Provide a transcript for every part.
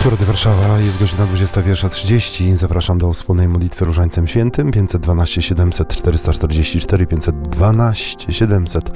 Tu Radio Warszawa, jest godzina 21:30. Zapraszam do wspólnej modlitwy Różańcem Świętym 512 700 444 512 700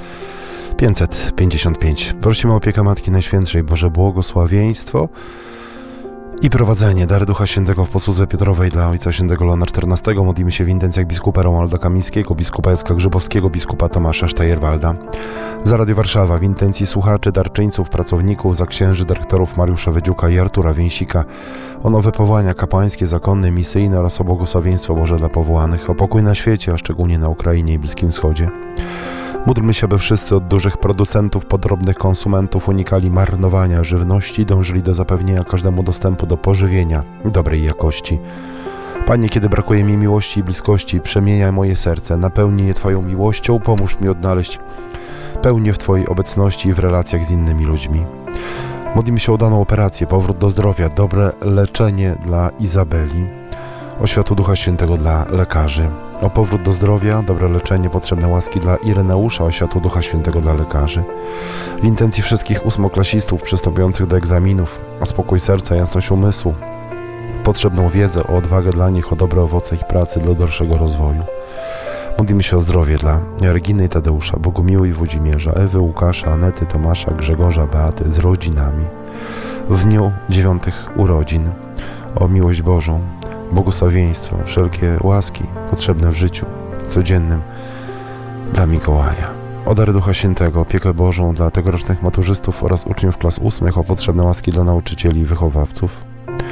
555. Prosimy o opiekę Matki Najświętszej, Boże błogosławieństwo i prowadzenie, dary Ducha Świętego w posłudze Piotrowej dla Ojca Świętego Leona XIV. Modlimy się w intencjach biskupa Romualda Kamińskiego, biskupa Jacka Grzybowskiego, biskupa Tomasza Sztajerwalda. Za Radio Warszawa w intencji słuchaczy, darczyńców, pracowników, za księży, dyrektorów Mariusza Wydziuka i Artura Więsika, o nowe powołania kapłańskie, zakonne, misyjne oraz o błogosławieństwo Boże dla powołanych, o pokój na świecie, a szczególnie na Ukrainie i Bliskim Wschodzie. Módlmy się, aby wszyscy od dużych producentów po drobnych konsumentów unikali marnowania żywności, dążyli do zapewnienia każdemu dostępu do pożywienia dobrej jakości. Panie, kiedy brakuje mi miłości i bliskości, przemieniaj moje serce, napełnij je Twoją miłością, pomóż mi odnaleźć pełnię w Twojej obecności i w relacjach z innymi ludźmi. Modlimy się o udaną operację, powrót do zdrowia, dobre leczenie dla Izabeli, o światło Ducha Świętego dla lekarzy, o powrót do zdrowia, dobre leczenie, potrzebne łaski dla Ireneusza, o światło Ducha Świętego dla lekarzy. W intencji wszystkich ósmoklasistów przystępujących do egzaminów, o spokój serca, jasność umysłu, potrzebną wiedzę, o odwagę dla nich, o dobre owoce ich pracy dla dalszego rozwoju. Modlimy się o zdrowie dla Reginy i Tadeusza, Bogumiły i Włodzimierza, Ewy, Łukasza, Anety, Tomasza, Grzegorza, Beaty z rodzinami. W dniu 9 urodzin o miłość Bożą, błogosławieństwo, wszelkie łaski potrzebne w życiu codziennym dla Mikołaja. O dary Ducha Świętego, opiekę Bożą dla tegorocznych maturzystów oraz uczniów klas 8, o potrzebne łaski dla nauczycieli i wychowawców.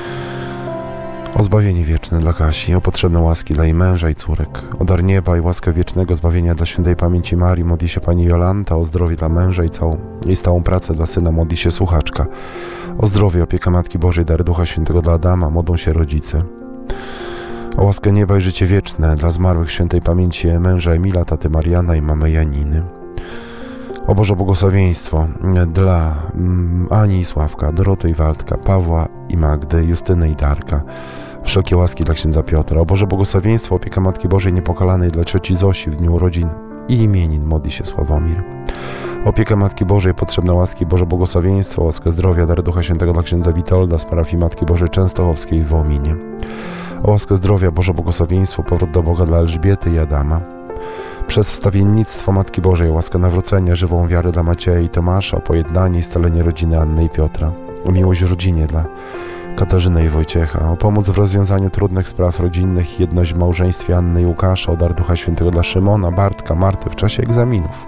O zbawienie wieczne dla Kasi, o potrzebne łaski dla jej męża i córek, o dar nieba i łaskę wiecznego zbawienia dla świętej pamięci Marii modli się pani Jolanta, o zdrowie dla męża i stałą pracę dla syna modli się słuchaczka, o zdrowie, opiekę Matki Bożej, dary Ducha Świętego dla Adama modlą się rodzice, o łaskę nieba i życie wieczne dla zmarłych świętej pamięci męża Emila, taty Mariana i mamy Janiny. O Boże błogosławieństwo dla Ani i Sławka, Doroty i Waldka, Pawła i Magdy, Justyny i Darka. Wszelkie łaski dla księdza Piotra. O Boże błogosławieństwo, opieka Matki Bożej Niepokalanej dla cioci Zosi w dniu urodzin i imienin modli się Sławomir. Opiekę Matki Bożej, potrzebne łaski, Boże błogosławieństwo, łaskę zdrowia, dary Ducha Świętego dla księdza Witolda z parafii Matki Bożej Częstochowskiej w Wołominie. O łaskę zdrowia, Boże błogosławieństwo, powrót do Boga dla Elżbiety i Adama. Przez wstawiennictwo Matki Bożej, łaskę nawrócenia, żywą wiarę dla Macieja i Tomasza, o pojednanie i scalenie rodziny Anny i Piotra, o miłość w rodzinie dla Katarzyny i Wojciecha, o pomoc w rozwiązaniu trudnych spraw rodzinnych, jedność w małżeństwie Anny i Łukasza, o dar Ducha Świętego dla Szymona, Bartka, Marty w czasie egzaminów,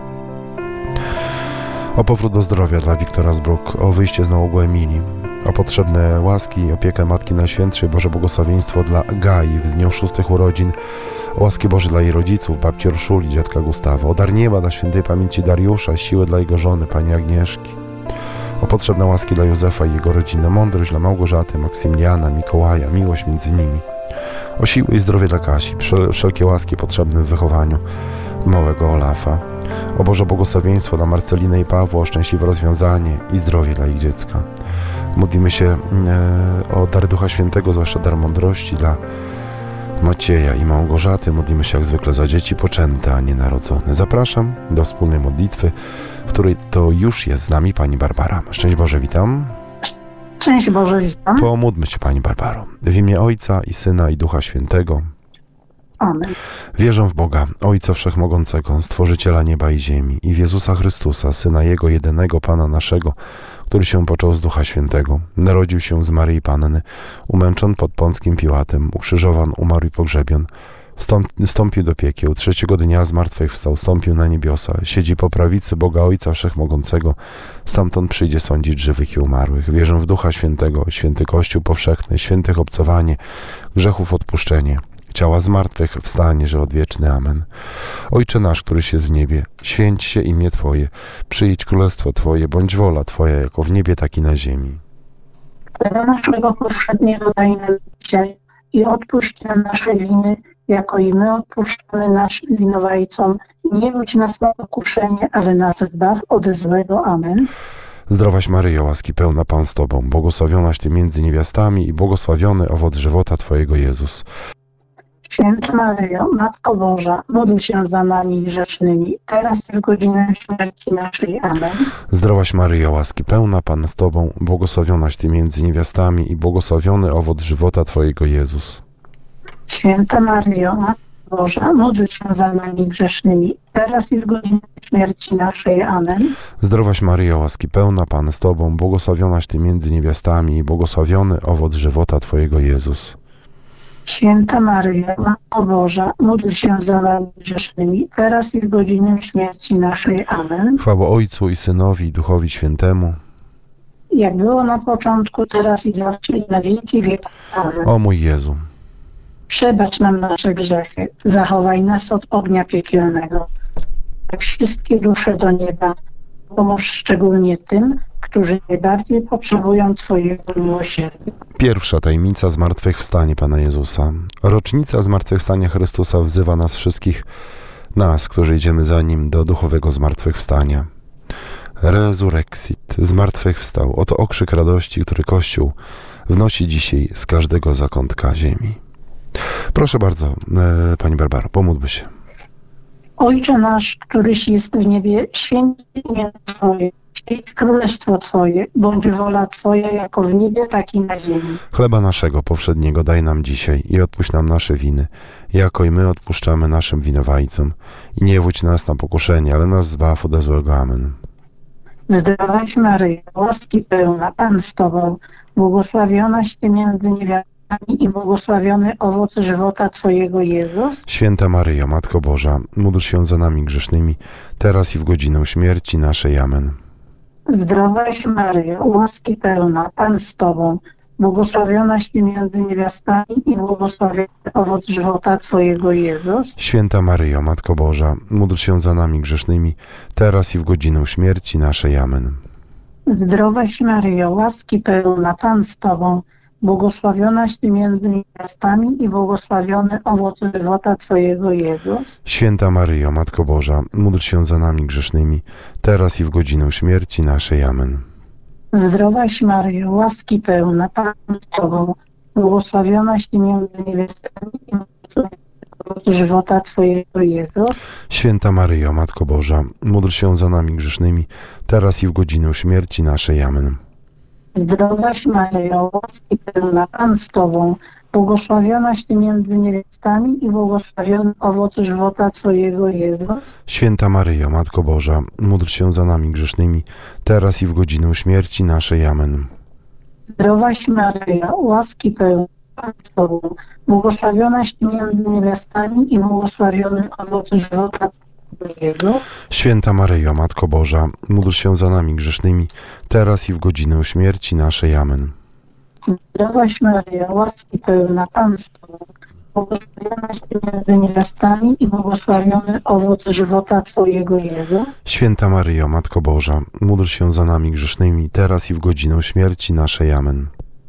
o powrót do zdrowia dla Wiktora Zbruk, o wyjście z nałogu Emilii, o potrzebne łaski, opiekę Matki Najświętszej, Boże błogosławieństwo dla Gai w dniu 6 urodzin, o łaski Boże dla jej rodziców, babci Urszuli, dziadka Gustawa, o dar nieba dla świętej pamięci Dariusza, siłę dla jego żony, pani Agnieszki, o potrzebne łaski dla Józefa i jego rodziny, mądrość dla Małgorzaty, Maksymiliana, Mikołaja, miłość między nimi, o siłę i zdrowie dla Kasi, wszelkie łaski potrzebne w wychowaniu małego Olafa, o Boże błogosławieństwo dla Marceliny i Pawła, o szczęśliwe rozwiązanie i zdrowie dla ich dziecka. Modlimy się o dar Ducha Świętego, zwłaszcza dar mądrości dla Macieja i Małgorzaty. Modlimy się jak zwykle za dzieci poczęte, a nie narodzone. Zapraszam do wspólnej modlitwy, w której to już jest z nami pani Barbara. Szczęść Boże, witam. Szczęść Boże, witam. Pomódlmy się, pani Barbaro. W imię Ojca i Syna i Ducha Świętego. Amen. Wierzę w Boga, Ojca Wszechmogącego, Stworzyciela nieba i ziemi, i w Jezusa Chrystusa, Syna Jego jedynego, Pana naszego, który się począł z Ducha Świętego, narodził się z Maryi Panny, umęczon pod Pąckim Piłatem, ukrzyżowan, umarł i pogrzebion, wstąpił do piekieł, 3. dnia zmartwychwstał, wstąpił na niebiosa, siedzi po prawicy Boga Ojca Wszechmogącego, stamtąd przyjdzie sądzić żywych i umarłych. Wierzę w Ducha Świętego, święty Kościół powszechny, świętych obcowanie, grzechów odpuszczenie, ciała zmartwych wstanie, że odwieczny. Amen. Ojcze nasz, któryś jest w niebie, święć się imię Twoje, przyjdź królestwo Twoje, bądź wola Twoja, jako w niebie, tak i na ziemi. Chleba naszego powszedniego daj nam dzisiaj i odpuść nam nasze winy, jako i my odpuszczamy naszym winowajcom. Nie wódź nas na pokuszenie, ale nas zbaw od złego. Amen. Zdrowaś Maryjo, łaski pełna, Pan z Tobą, błogosławionaś Ty między niewiastami i błogosławiony owoc żywota Twojego, Jezus. Święta Maryjo, Matko Boża, módl się za nami grzesznymi, teraz i w godzinę śmierci naszej. Amen. Zdrowaś Maryjo, łaski pełna, Pan z Tobą, błogosławionaś Ty między niewiastami i błogosławiony owoc żywota Twojego, Jezus. Święta Maryjo, Matko Boża, módl się za nami grzesznymi, teraz i w godzinę śmierci naszej. Amen. Zdrowaś Maryjo, łaski pełna, Pan z Tobą, błogosławionaś Ty między niewiastami i błogosławiony owoc żywota Twojego, Jezus. Święta Maryjo, Matko Boża, módl się za nami grzesznymi, teraz i w godzinę śmierci naszej. Amen. Chwała Ojcu i Synowi i Duchowi Świętemu. Jak było na początku, teraz i zawsze i na wieki wieków. Amen. O mój Jezu, Przebacz nam nasze grzechy, zachowaj nas od ognia piekielnego. Jak wszystkie dusze do nieba, pomóż szczególnie tym, którzy najbardziej potrzebują Twojego miłosierdzia. pierwsza tajemnica zmartwychwstania Pana Jezusa. Rocznica zmartwychwstania Chrystusa wzywa nas wszystkich, nas, którzy idziemy za Nim, do duchowego zmartwychwstania. Resurrexit, zmartwychwstał. Oto okrzyk radości, który Kościół wnosi dzisiaj z każdego zakątka ziemi. Proszę bardzo, Pani Barbaro, pomódlmy się. Ojcze nasz, któryś jest w niebie, święć imię Twoje, przyjdź królestwo Twoje, bądź wola Twoja jako w niebie, tak i na ziemi. Chleba naszego powszedniego daj nam dzisiaj i odpuść nam nasze winy, jako i my odpuszczamy naszym winowajcom. I nie wódź nas na pokuszenie, ale nas zbaw ode złego. Amen. Zdrowaś Maryjo, łaski pełna, Pan z Tobą, błogosławionaś Ty między niewiastami i błogosławiony owoc żywota Twojego, Jezus. Święta Maryjo, Matko Boża, módl się za nami grzesznymi, teraz i w godzinę śmierci naszej. Amen. Zdrowaś Maryjo, łaski pełna, Pan z Tobą, błogosławionaś Ty między niewiastami i błogosławiony owoc żywota Twojego, Jezus. Święta Maryjo, Matko Boża, módl się za nami grzesznymi, teraz i w godzinę śmierci naszej. Amen. Zdrowaś Maryjo, łaski pełna, Pan z Tobą, błogosławionaś Ty między niewiastami i błogosławiony owoc żywota Twojego, Jezus. Święta Maryjo, Matko Boża, módl się za nami grzesznymi, teraz i w godzinę śmierci naszej. Amen. Zdrowaś Maryjo, łaski pełna, Pan z Tobą, błogosławionaś Ty między niewiastami i błogosławiony owoc żywota Twojego, Jezus. Święta Maryjo, Matko Boża, módl się za nami grzesznymi, teraz i w godzinę śmierci naszej. Amen. Zdrowaś Maryjo, łaski pełna, Pan z Tobą, błogosławionaś Ty między niewiastami i błogosławiony owoc żywota Twojego, Jezus. Święta Maryjo, Matko Boża, módl się za nami grzesznymi, teraz i w godzinę śmierci naszej. Amen. Zdrowaś Maryjo, łaski pełna, Pan z Tobą, błogosławionaś Ty między niewiastami i błogosławiony owoc żywota Twojego, Jezus. Święta Maryjo, Matko Boża, módl się za nami grzesznymi, teraz i w godzinę śmierci naszej. Amen. Zdrowaś Maryjo, łaski pełna, Pan z Tobą, błogosławionaś Ty między niewiastami i błogosławiony owoc żywota Twojego, Jezus. Święta Maryjo, Matko Boża, módl się za nami grzesznymi, teraz i w godzinę śmierci naszej. Amen.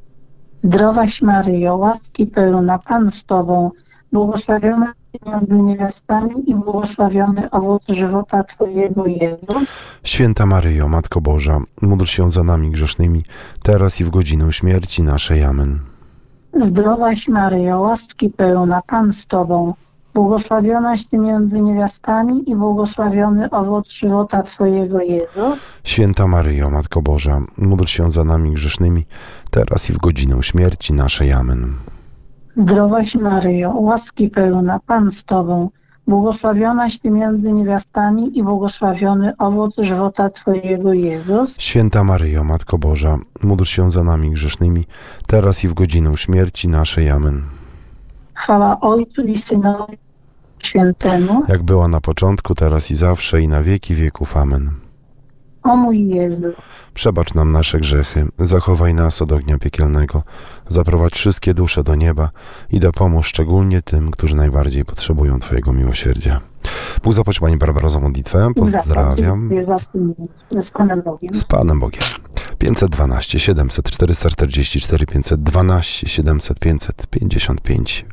Zdrowaś Maryjo, łaski pełna, Pan z Tobą, błogosławiona Ty między niewiastami i błogosławiony owoc żywota Twojego, Jezus. Święta Maryjo, Matko Boża, módl się za nami grzesznymi, teraz i w godzinę śmierci naszej. Amen. Zdrowaś Maryjo, łaski pełna, Pan z Tobą, błogosławionaś Ty między niewiastami i błogosławiony owoc żywota Twojego, Jezus. Święta Maryjo, Matko Boża, módl się za nami grzesznymi, teraz i w godzinę śmierci naszej. Amen. Zdrowaś Maryjo, łaski pełna, Pan z Tobą, błogosławionaś Ty między niewiastami i błogosławiony owoc żywota Twojego, Jezus. Święta Maryjo, Matko Boża, módl się za nami grzesznymi, teraz i w godzinę śmierci naszej. Amen. Chwała Ojcu i Synowi i Świętemu. Jak była na początku, teraz i zawsze, i na wieki wieków. Amen. O mój Jezu, Przebacz nam nasze grzechy, zachowaj nas od ognia piekielnego, zaprowadź wszystkie dusze do nieba i dopomóż szczególnie tym, którzy najbardziej potrzebują Twojego miłosierdzia. Bóg zapłać Pani Barbaro za modlitwę. Pozdrawiam. Z Panem Bogiem. Z Panem Bogiem. 512 700 444 512 700 555.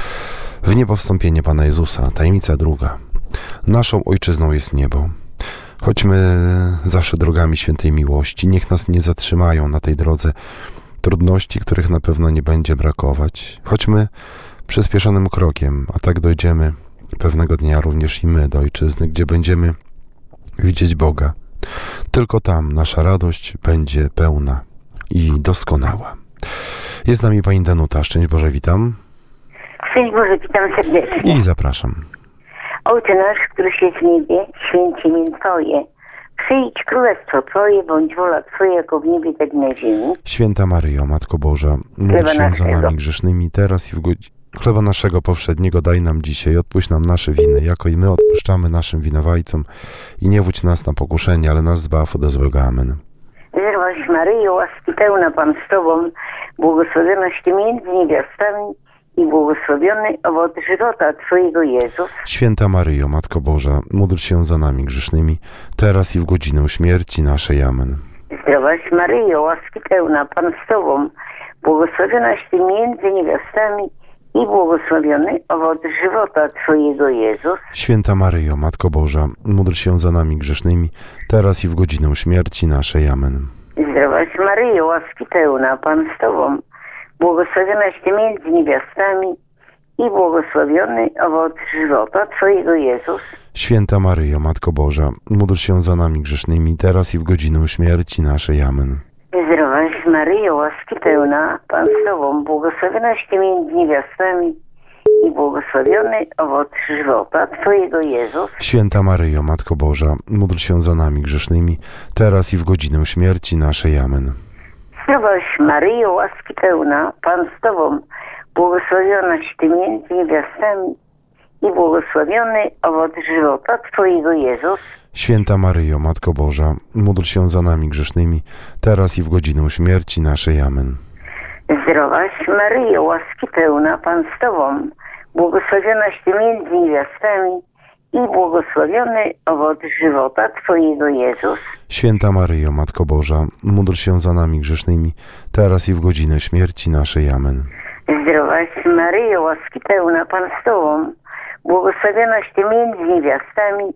W niebo wstąpienie Pana Jezusa, tajemnica druga. Naszą ojczyzną jest niebo. Chodźmy zawsze drogami świętej miłości. Niech nas nie zatrzymają na tej drodze trudności, których na pewno nie będzie brakować. Chodźmy przyspieszonym krokiem, a tak dojdziemy pewnego dnia również i my do ojczyzny, gdzie będziemy widzieć Boga. Tylko tam nasza radość będzie pełna i doskonała. Jest z nami pani Danuta. Szczęść Boże, witam. Szczęść Boże, witam serdecznie. I zapraszam. Ojcze nasz, któryś jest w niebie, święć imię Twoje. Przyjdź królestwo Twoje, bądź wola Twoja, jako w niebie, tak i na ziemi. Święta Maryjo, Matko Boża, módl się za nami grzesznymi, teraz i w chleba naszego powszedniego daj nam dzisiaj, odpuść nam nasze winy, jako i my odpuszczamy naszym winowajcom. I nie wódź nas na pokuszenie, ale nas zbaw ode złego. Amen. Zdrowaś Maryjo, łaski pełna Pan z Tobą, błogosławionaś Ty między niewiastami i błogosławiony owoc żywota Twojego, Jezus. Święta Maryjo, Matko Boża, módl się za nami grzesznymi, teraz i w godzinę śmierci naszej. Amen. Zdrowaś Maryjo, łaski pełna Pan z Tobą, błogosławionaś Ty między niewiastami i błogosławiony owoc żywota Twojego, Jezus. Święta Maryjo, Matko Boża, módl się za nami grzesznymi, teraz i w godzinę śmierci naszej. Amen. Zdrowaś Maryjo, łaski pełna Pan z Tobą, błogosławionaś Ty między niewiastami i błogosławiony owoc żywota Twojego, Jezus. Święta Maryjo, Matko Boża, módl się za nami grzesznymi, teraz i w godzinę śmierci naszej. Amen. Zdrowaś Maryjo, łaski pełna Pan z Tobą, błogosławionaś Ty między niewiastami i błogosławiony owoc żywota Twojego, Jezus. Święta Maryjo, Matko Boża, módl się za nami grzesznymi, teraz i w godzinę śmierci naszej. Amen. Zdrowaś Maryjo, łaski pełna Pan z Tobą, błogosławionaś Ty między niewiastami i błogosławiony owoc żywota Twojego, Jezus. Święta Maryjo, Matko Boża, módl się za nami grzesznymi, teraz i w godzinę śmierci naszej. Amen. Zdrowaś Maryjo, łaski pełna Pan z Tobą, błogosławionaś Ty między niewiastami i błogosławiony owoc żywota Twojego, Jezus. Święta Maryjo, Matko Boża, módl się za nami grzesznymi, teraz i w godzinę śmierci naszej. Amen. Zdrowaś Maryjo, łaski pełna Pan z Tobą, błogosławionaś Ty między niewiastami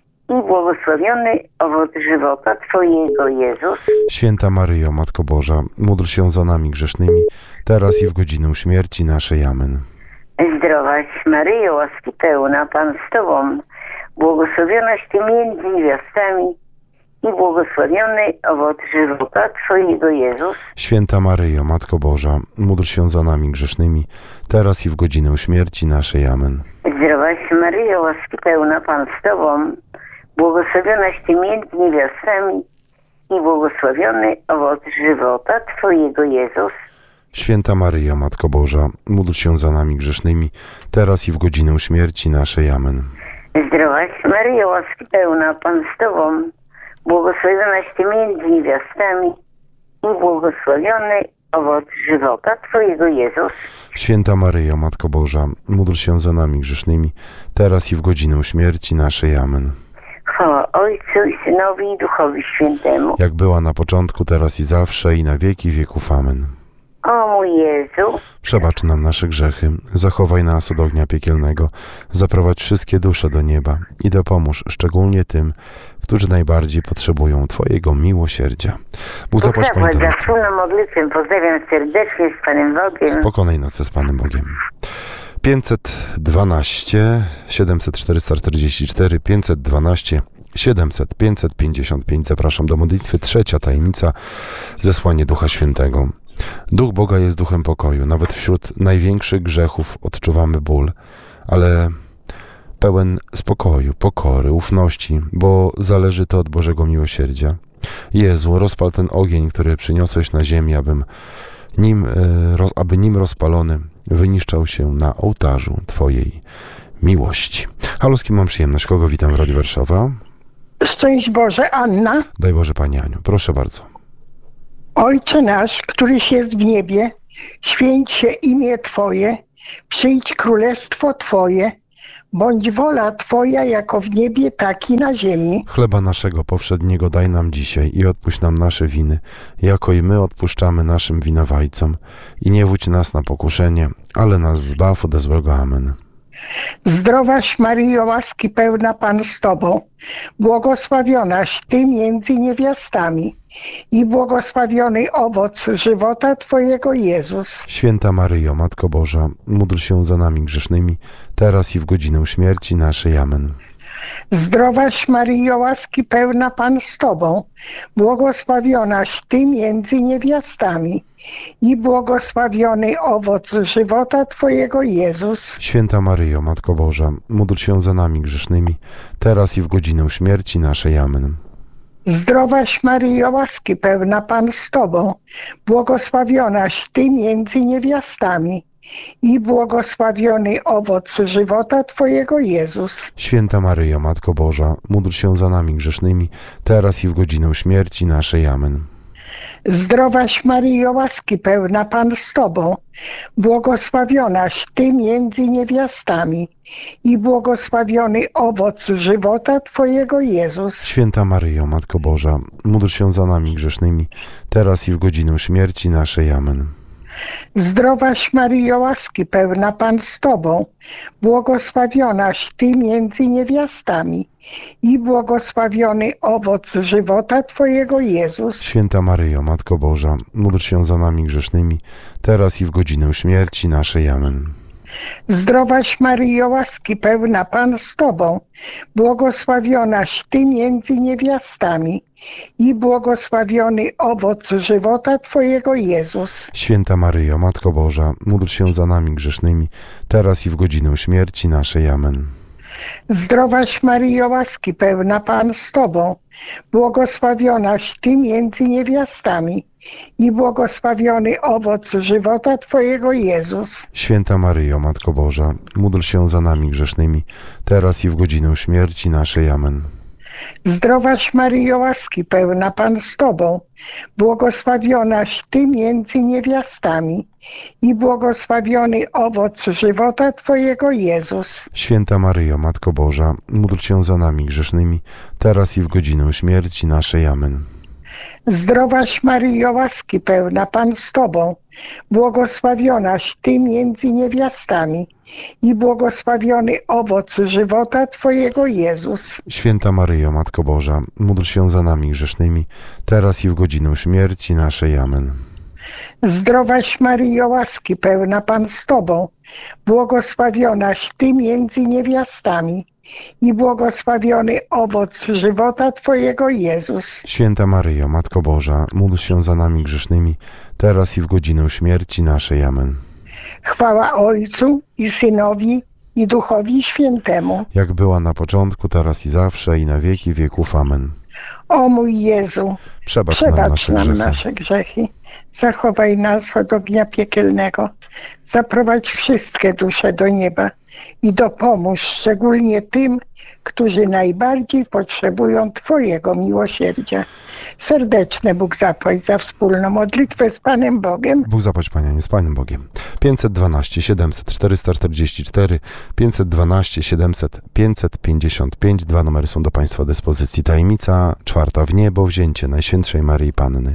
i błogosławiony owoc żywota Twojego, Jezus. Święta Maryjo, Matko Boża, módl się za nami grzesznymi, teraz i w godzinę śmierci naszej. Amen. Zdrowaś Maryjo, łaski pełna Pan z Tobą, błogosławionaś Ty między niewiastami i błogosławiony owoc żywota Twojego, Jezus. Święta Maryjo, Matko Boża, módl się za nami grzesznymi, teraz i w godzinę śmierci naszej. Amen. Zdrowaś Maryjo, łaski pełna Pan z Tobą, błogosławionaś Ty między niewiastami i błogosławiony owoc żywota Twojego, Jezus. Święta Maryjo, Matko Boża, módl się za nami grzesznymi, teraz i w godzinę śmierci naszej. Amen. Zdrowaś Maryjo, łaski pełna Pan z Tobą, błogosławionaś Ty między niewiastami i błogosławiony owoc żywota Twojego, Jezus. Święta Maryjo, Matko Boża, módl się za nami grzesznymi, teraz i w godzinę śmierci naszej. Amen. Chwała Ojcu i Synowi i Duchowi Świętemu. Jak była na początku, teraz i zawsze, i na wieki wieków. Amen. O mój Jezu, Przebacz nam nasze grzechy, zachowaj nas od ognia piekielnego, zaprowadź wszystkie dusze do nieba i dopomóż szczególnie tym, którzy najbardziej potrzebują Twojego miłosierdzia. Bóg zapłać Pani za Danuto. wspólną modlitwę pozdrawiam serdecznie z Panem Bogiem. Spokojnej nocy z Panem Bogiem. 512 700 444 512 700 555. Zapraszam do modlitwy. Trzecia tajemnica, zesłanie Ducha Świętego. Duch Boga jest duchem pokoju. Nawet wśród największych grzechów odczuwamy ból, ale pełen spokoju, pokory, ufności, bo zależy to od Bożego miłosierdzia. Jezu, rozpal ten ogień, który przyniosłeś na ziemię, aby nim rozpalony wyniszczał się na ołtarzu Twojej miłości. Halo, z kim mam przyjemność? Kogo witam w Radiu Warszawa? Szczęść Boże, Anna. Daj Boże, Pani Aniu. Proszę bardzo. Ojcze nasz, któryś jest w niebie, święć się imię Twoje, przyjdź królestwo Twoje, bądź wola Twoja jako w niebie, tak i na ziemi. Chleba naszego powszedniego daj nam dzisiaj i odpuść nam nasze winy, jako i my odpuszczamy naszym winowajcom. I nie wódź nas na pokuszenie, ale nas zbaw ode złego. Amen. Zdrowaś Maryjo, łaski pełna Pan z Tobą, błogosławionaś Ty między niewiastami i błogosławiony owoc żywota Twojego Jezus. Święta Maryjo, Matko Boża, módl się za nami grzesznymi, teraz i w godzinę śmierci naszej. Amen. Zdrowaś Maryjo, łaski pełna Pan z Tobą, błogosławionaś Ty między niewiastami i błogosławiony owoc żywota Twojego Jezus. Święta Maryjo, Matko Boża, módl się za nami grzesznymi, teraz i w godzinę śmierci naszej. Amen. Zdrowaś Maryjo, łaski pełna Pan z Tobą, błogosławionaś Ty między niewiastami i błogosławiony owoc żywota Twojego Jezus. Święta Maryjo, Matko Boża, módl się za nami grzesznymi, teraz i w godzinę śmierci naszej. Amen. Zdrowaś Maryjo, łaski pełna Pan z Tobą, błogosławionaś Ty między niewiastami i błogosławiony owoc żywota Twojego Jezus. Święta Maryjo, Matko Boża, módl się za nami grzesznymi, teraz i w godzinę śmierci naszej. Amen. Zdrowaś Maryjo, łaski pełna Pan z Tobą, błogosławionaś Ty między niewiastami i błogosławiony owoc żywota Twojego Jezus. Święta Maryjo, Matko Boża, módl się za nami grzesznymi, teraz i w godzinę śmierci naszej. Amen. Zdrowaś Maryjo, łaski pełna Pan z Tobą, błogosławionaś Ty między niewiastami i błogosławiony owoc żywota Twojego Jezus. Święta Maryjo, Matko Boża, módl się za nami grzesznymi, teraz i w godzinę śmierci naszej. Amen. Zdrowaś Maryjo, łaski pełna Pan z Tobą, błogosławionaś Ty między niewiastami i błogosławiony owoc żywota Twojego Jezus. Święta Maryjo, Matko Boża, módl się za nami grzesznymi, teraz i w godzinę śmierci naszej. Amen. Zdrowaś Maryjo, łaski pełna Pan z Tobą, błogosławionaś Ty między niewiastami i błogosławiony owoc żywota Twojego Jezus. Święta Maryjo, Matko Boża, módl się za nami grzesznymi, teraz i w godzinę śmierci naszej. Amen. Zdrowaś Maryjo, łaski pełna Pan z Tobą, błogosławionaś Ty między niewiastami i błogosławiony owoc żywota Twojego Jezus. Święta Maryjo, Matko Boża, módl się za nami grzesznymi, teraz i w godzinę śmierci naszej. Amen. Zdrowaś Maryjo, łaski pełna Pan z Tobą, błogosławionaś Ty między niewiastami i błogosławiony owoc żywota Twojego Jezus. Święta Maryjo, Matko Boża, módl się za nami grzesznymi, teraz i w godzinę śmierci naszej. Amen. Chwała Ojcu i Synowi i Duchowi Świętemu. Jak była na początku, teraz i zawsze, i na wieki wieków. Amen. O mój Jezu, Przebacz nam nasze grzechy. Zachowaj nas od ognia piekielnego. Zaprowadź wszystkie dusze do nieba i dopomóż szczególnie tym, którzy najbardziej potrzebują Twojego miłosierdzia. Serdeczne Bóg zapłać za wspólną modlitwę z Panem Bogiem. Bóg zapłać, Panie, nie z Panem Bogiem. 512 700 444, 512 700 555. Dwa numery są do Państwa dyspozycji. Tajemnica czwarta: w niebo wzięcie Najświętszej Maryi Panny.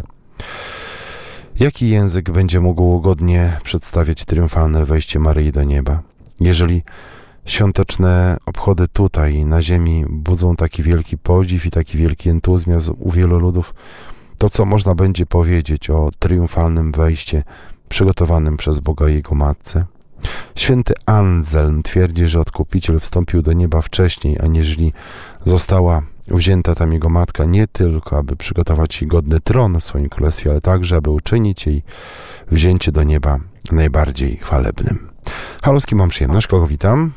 Jaki język będzie mógł godnie przedstawiać triumfalne wejście Maryi do nieba? Jeżeli świąteczne obchody tutaj, na ziemi, budzą taki wielki podziw i taki wielki entuzjazm u wielu ludów, to co można będzie powiedzieć o triumfalnym wejście przygotowanym przez Boga i Jego Matce? Święty Anselm twierdzi, że Odkupiciel wstąpił do nieba wcześniej, aniżeli została wzięta tam Jego Matka, nie tylko aby przygotować jej godny tron w swoim królestwie, ale także aby uczynić jej wzięcie do nieba najbardziej chwalebnym. Halo, z kim mam przyjemność? Kogo witam?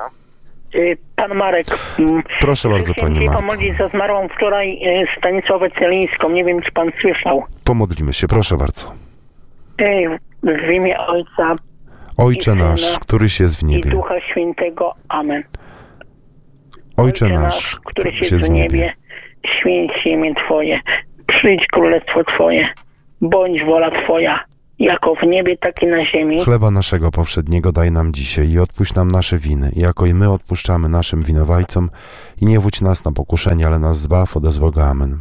Pan Marek. Proszę bardzo, panie Marku. Pomodlić za zmarłą wczoraj Stanisławę Celińską. Nie wiem, czy pan słyszał. Pomodlimy się, proszę bardzo. W imię Ojca Ojcze nasz, któryś jest w niebie. i Ducha Świętego. Amen. Ojcze nasz, któryś jest w niebie, święć się imię Twoje. Przyjdź królestwo Twoje. Bądź wola Twoja, jako w niebie, tak i na ziemi. Chleba naszego powszedniego daj nam dzisiaj i odpuść nam nasze winy, jako i my odpuszczamy naszym winowajcom. I nie wódź nas na pokuszenie, ale nas zbaw ode złego. Amen.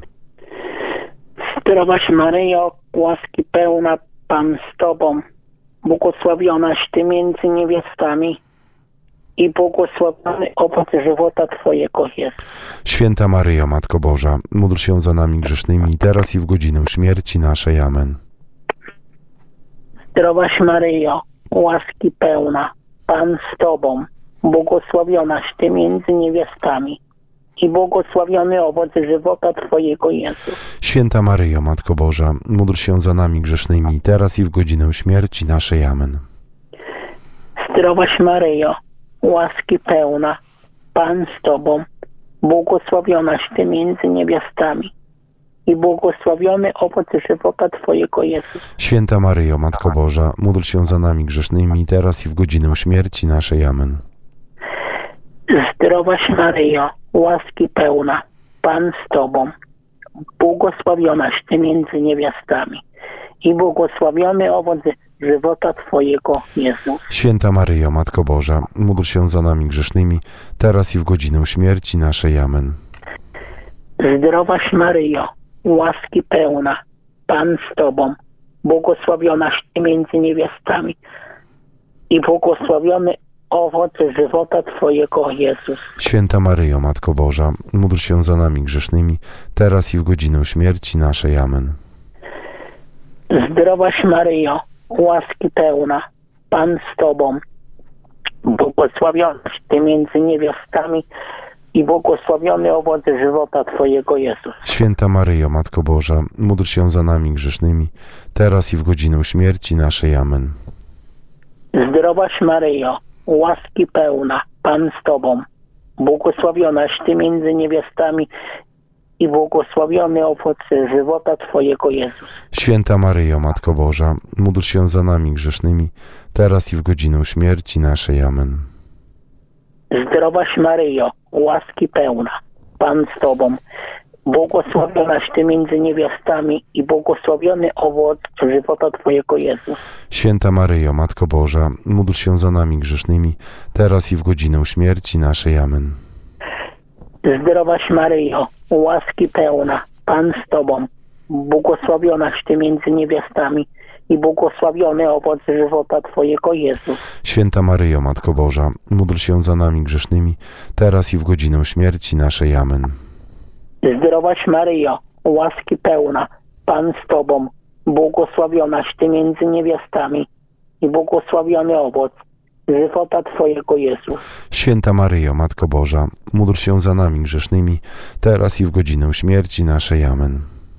Zdrowaś Maryjo, łaski pełna, Pan z Tobą. Błogosławionaś Ty między niewiastami i błogosławiony owoc żywota Twojego jest. Święta Maryjo, Matko Boża, módl się za nami grzesznymi, teraz i w godzinę śmierci naszej. Amen. Zdrowaś Maryjo, łaski pełna, Pan z Tobą, błogosławionaś Ty między niewiastami i błogosławiony owoc żywota Twojego Jezus. Święta Maryjo, Matko Boża, módl się za nami grzesznymi, teraz i w godzinę śmierci naszej. Amen. Zdrowaś Maryjo, łaski pełna, Pan z Tobą, błogosławionaś Ty między niewiastami i błogosławiony owoc żywota Twojego Jezus. Święta Maryjo, Matko Boża, módl się za nami grzesznymi, teraz i w godzinę śmierci naszej. Amen. Zdrowaś Maryjo, łaski pełna, Pan z Tobą, błogosławionaś Ty między niewiastami i błogosławiony owoc żywota Twojego Jezus. Święta Maryjo, Matko Boża, módl się za nami grzesznymi, teraz i w godzinę śmierci naszej. Amen. Zdrowaś Maryjo, łaski pełna, Pan z Tobą, błogosławionaś Ty między niewiastami i błogosławiony owoc żywota Twojego Jezus. Święta Maryjo, Matko Boża, módl się za nami grzesznymi, teraz i w godzinę śmierci naszej. Amen. Zdrowaś Maryjo, łaski pełna, Pan z Tobą, błogosławionaś Ty między niewiastami i błogosławiony owoc żywota Twojego Jezus. Święta Maryjo, Matko Boża, módl się za nami grzesznymi, teraz i w godzinę śmierci naszej. Amen. Zdrowaś Maryjo, łaski pełna, Pan z Tobą, błogosławionaś Ty między niewiastami i błogosławiony owoc żywota Twojego Jezus. Święta Maryjo, Matko Boża, módl się za nami grzesznymi, teraz i w godzinę śmierci naszej. Amen. Zdrowaś Maryjo, łaski pełna, Pan z Tobą, błogosławionaś Ty między niewiastami i błogosławiony owoc żywota Twojego Jezus. Święta Maryjo, Matko Boża, módl się za nami grzesznymi, teraz i w godzinę śmierci naszej. Amen. Zdrowaś Maryjo, łaski pełna, Pan z Tobą, błogosławionaś Ty między niewiastami i błogosławiony owoc żywota Twojego Jezus. Święta Maryjo, Matko Boża, módl się za nami grzesznymi, teraz i w godzinę śmierci naszej. Amen. Zdrowaś Maryjo, łaski pełna, Pan z Tobą, błogosławionaś Ty między niewiastami i błogosławiony owoc żywota Twojego Jezus. Święta Maryjo, Matko Boża, módl się za nami grzesznymi, teraz i w godzinę śmierci naszej. Amen.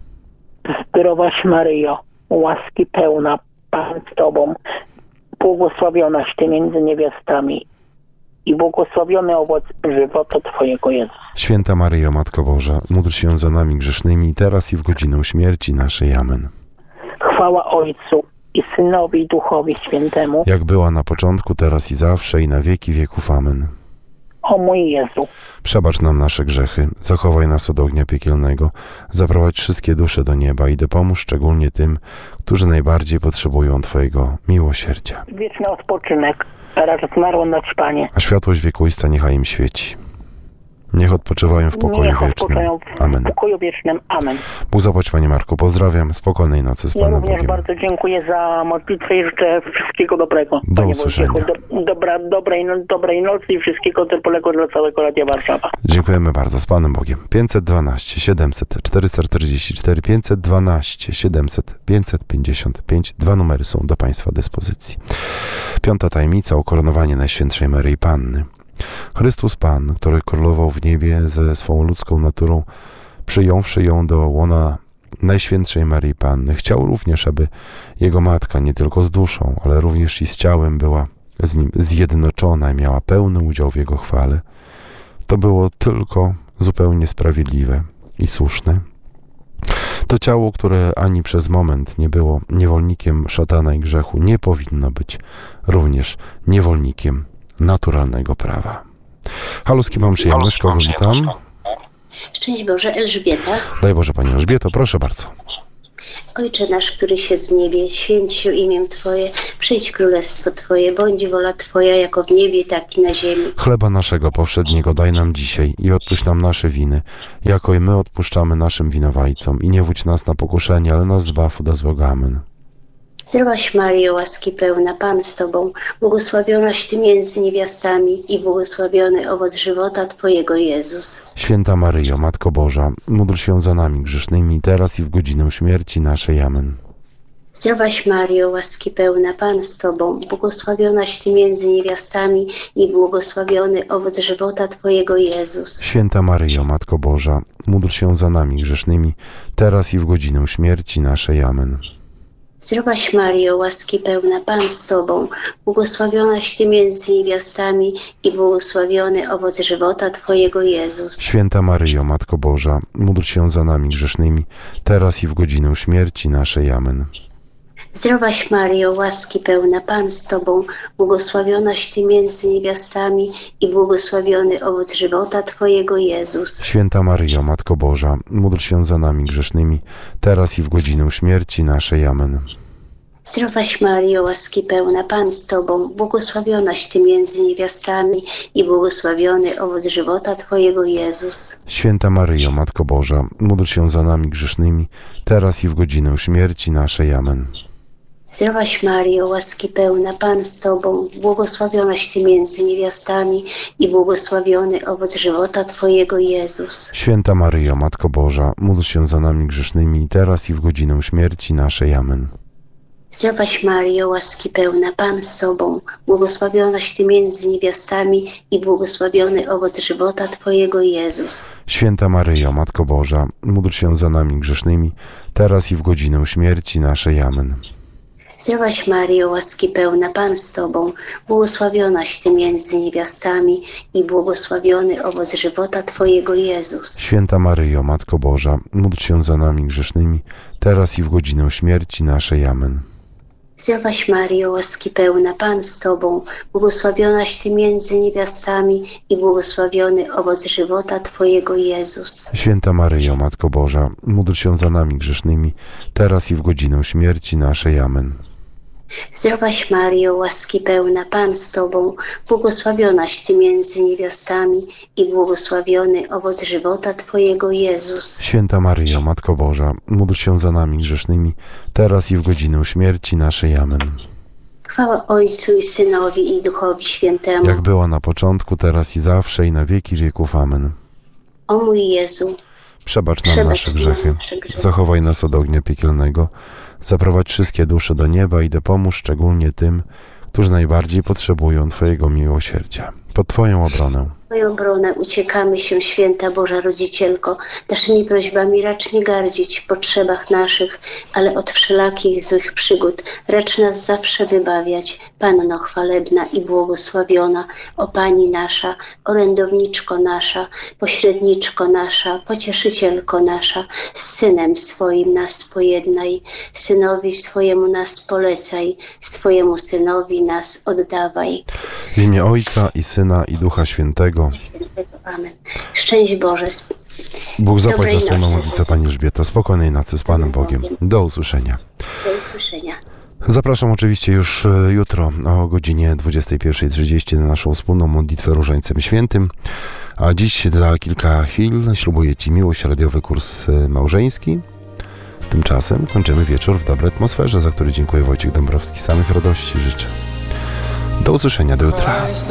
Zdrowaś Maryjo, łaski pełna, Pan z Tobą, błogosławionaś Ty między niewiastami i błogosławiony owoc żywota Twojego Jezus. Święta Maryjo, Matko Boża, módl się za nami grzesznymi, teraz i w godzinę śmierci naszej. Amen. Chwała Ojcu i Synowi i Duchowi Świętemu, Jak była na początku, teraz i zawsze, i na wieki wieków. Amen. o mój Jezu. Przebacz nam nasze grzechy, zachowaj nas od ognia piekielnego, zaprowadź wszystkie dusze do nieba i dopomóż szczególnie tym, którzy najbardziej potrzebują Twojego miłosierdzia. Wieczny odpoczynek, racz zmarło na Panie. A światłość wiekuista niechaj im świeci. Niech odpoczywają w pokoju Niech wiecznym. odpoczywają w Amen. pokoju wiecznym. Amen. Bóg zapłać, Panie Marku. Pozdrawiam. Spokojnej nocy z Ja Panem również Bogiem. bardzo dziękuję za modlitwę i życzę wszystkiego dobrego. Do Panie usłyszenia. Wojciechu. Dobrej nocy i wszystkiego dobrego dla całego Radia Warszawa. Dziękujemy bardzo. Z Panem Bogiem. 512 700 444 512 700 555. Dwa numery są do Państwa dyspozycji. Piąta tajemnica, ukoronowanie Najświętszej Maryi Panny. Chrystus Pan, który królował w niebie ze swą ludzką naturą, przyjąwszy ją do łona Najświętszej Maryi Panny, chciał również, aby Jego Matka nie tylko z duszą, ale również i z ciałem była z Nim zjednoczona i miała pełny udział w Jego chwale. To było tylko zupełnie sprawiedliwe i słuszne. To ciało, które ani przez moment nie było niewolnikiem szatana i grzechu, nie powinno być również niewolnikiem naturalnego prawa. Halo, z kim mam przyjemność? Kogo witam? Szczęść Boże, Elżbieta. Daj Boże, Pani Elżbieto, proszę bardzo. Ojcze nasz, któryś jest w niebie, święć się imię Twoje, przyjdź królestwo Twoje, bądź wola Twoja, jako w niebie, tak i na ziemi. Chleba naszego powszedniego daj nam dzisiaj i odpuść nam nasze winy, jako i my odpuszczamy naszym winowajcom. I nie wódź nas na pokuszenie, ale nas zbaw od złego. Amen. Zdrowaś Maryjo, łaski pełna, Pan z Tobą, błogosławionaś Ty między niewiastami i błogosławiony owoc żywota Twojego, Jezus. Święta Maryjo, Matko Boża, módl się za nami grzesznymi, teraz i w godzinę śmierci naszej. Amen. Zdrowaś Maryjo, łaski pełna, Pan z Tobą, błogosławionaś Ty między niewiastami i błogosławiony owoc żywota Twojego, Jezus. Święta Maryjo, Matko Boża, módl się za nami grzesznymi, teraz i w godzinę śmierci naszej. Amen. Zdrowaś Maryjo, łaski pełna, Pan z Tobą, błogosławionaś Ty między niewiastami i błogosławiony owoc żywota Twojego, Jezus. Święta Maryjo, Matko Boża, módl się za nami grzesznymi, teraz i w godzinę śmierci naszej. Amen. Zdrowaś Maryjo, łaski pełna, Pan z Tobą, błogosławionaś Ty między niewiastami i błogosławiony owoc żywota Twojego, Jezus. Święta Maryjo, Matko Boża, módl się za nami grzesznymi, teraz i w godzinę śmierci naszej. Amen. Zdrowaś Maryjo, łaski pełna, Pan z Tobą, błogosławionaś Ty między niewiastami i błogosławiony owoc żywota Twojego, Jezus. Święta Maryjo, Matko Boża, módl się za nami grzesznymi, teraz i w godzinę śmierci naszej. Amen. Zdrowaś Maryjo, łaski pełna, Pan z Tobą, błogosławionaś Ty między niewiastami i błogosławiony owoc żywota Twojego, Jezus. Święta Maryjo, Matko Boża, módl się za nami grzesznymi, teraz i w godzinę śmierci naszej. Amen. Zdrowaś Maryjo, łaski pełna, Pan z Tobą, błogosławionaś Ty między niewiastami i błogosławiony owoc żywota Twojego, Jezus. Święta Maryjo, Matko Boża, módl się za nami grzesznymi, teraz i w godzinę śmierci naszej. Amen. Zdrowaś Maryjo, łaski pełna, Pan z Tobą, błogosławionaś Ty między niewiastami i błogosławiony owoc żywota Twojego, Jezus. Święta Maryjo, Matko Boża, módl się za nami grzesznymi, teraz i w godzinę śmierci naszej. Amen. Zdrowaś Maryjo, łaski pełna, Pan z Tobą, błogosławionaś Ty między niewiastami i błogosławiony owoc żywota Twojego, Jezus. Święta Maryjo, Matko Boża, módl się za nami grzesznymi, teraz i w godzinę śmierci naszej. Amen. Zdrowaś Maryjo, łaski pełna, Pan z Tobą, błogosławionaś Ty między niewiastami i błogosławiony owoc żywota Twojego, Jezus. Święta Maryjo, Matko Boża, módl się za nami grzesznymi, teraz i w godzinę śmierci naszej. Amen. Chwała Ojcu i Synowi i Duchowi Świętemu. Jak była na początku, teraz i zawsze, i na wieki wieków. Amen. O mój Jezu, Przebacz nam nasze grzechy, zachowaj nas od ognia piekielnego, zaprowadź wszystkie dusze do nieba i dopomóż szczególnie tym, którzy najbardziej potrzebują Twojego miłosierdzia. Pod Twoją obronę. W Twoją obronę uciekamy się, Święta Boża Rodzicielko. Naszymi prośbami racz nie gardzić w potrzebach naszych, ale od wszelakich złych przygód racz nas zawsze wybawiać. Panno chwalebna i błogosławiona, o Pani nasza, orędowniczko nasza, pośredniczko nasza, pocieszycielko nasza, z Synem swoim nas pojednaj, Synowi swojemu nas polecaj, swojemu Synowi nas oddawaj. W imię Ojca i Syna i Ducha Świętego. Amen. Szczęść Boże. Bóg zapłać za Dobrej swoją nocy. modlitwę, Pani Elżbieto. Spokojnej nocy z Panem Bogiem. Do usłyszenia. Do usłyszenia. Zapraszam oczywiście już jutro o godzinie 21:30 na naszą wspólną modlitwę Różańcem Świętym. A dziś za kilka chwil ślubuję Ci miłość, radiowy kurs małżeński. Tymczasem kończymy wieczór w dobrej atmosferze, za który dziękuję Wojciech Dąbrowski. Samych radości życzę. Do usłyszenia, do jutra.